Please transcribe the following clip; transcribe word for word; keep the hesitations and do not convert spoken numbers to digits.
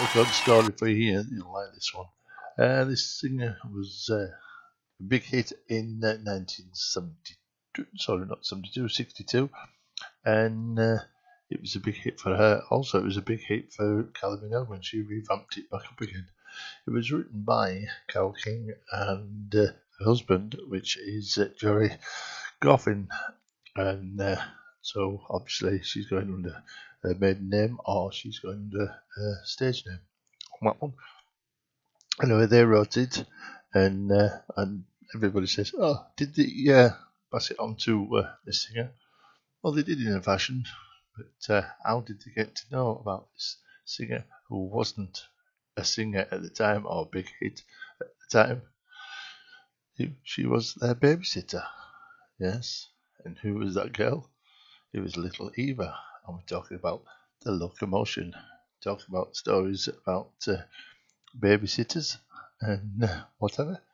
got a story for you here. You'll like this one. Uh, this singer was uh, a big hit in uh, nineteen seventy-two. Sorry, not seventy-two, sixty-two. And uh, it was a big hit for her. Also, it was a big hit for Kylie Minogue when she revamped it back up again. It was written by Carole King and uh, her husband, which is uh, Jerry Goffin. And uh, so, obviously, she's going under her maiden name or she's going under her stage name on that one. Anyway, they wrote it, and uh, and everybody says, "Oh, did they uh, pass it on to uh, the singer?" Well, they did in a fashion, but uh, how did they get to know about this singer who wasn't a singer at the time or a big hit at the time? She was their babysitter, yes. And who was that girl? It was little Eva, and we're talking about the locomotion, talking about stories about uh, babysitters and uh, whatever.